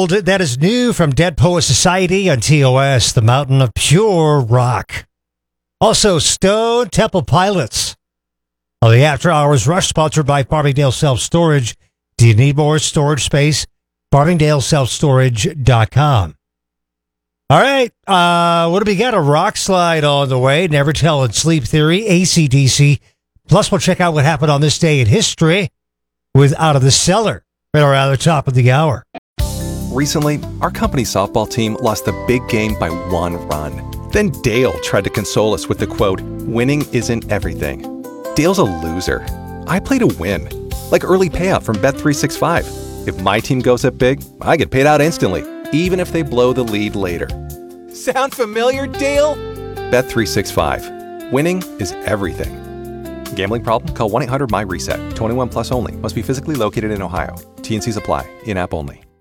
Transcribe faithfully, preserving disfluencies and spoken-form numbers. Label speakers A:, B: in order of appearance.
A: old, that is new from Dead Poet Society on T O S, The Mountain of Pure Rock. Also, Stone Temple Pilots on the After Hours Rush, sponsored by Farmingdale Self Storage. Do you need more storage space? Farmingdale Self Storage dot com. All right, uh, what do we got? A rock slide on the way. Never Tell and Sleep Theory, A C D C. Plus, we'll check out what happened on this day in history with Out of the Cellar right around the top of the hour.
B: Recently, our company softball team lost the big game by one run. Then Dale tried to console us with the quote, "Winning isn't everything." Dale's a loser. I play to win. Like early payout from Bet three sixty-five. If my team goes up big, I get paid out instantly, even if they blow the lead later. Sound familiar, Dale? Bet three sixty-five. Winning is everything. Gambling problem? Call one eight hundred M Y RESET. twenty-one plus only. Must be physically located in Ohio. T and Cs apply. In-app only.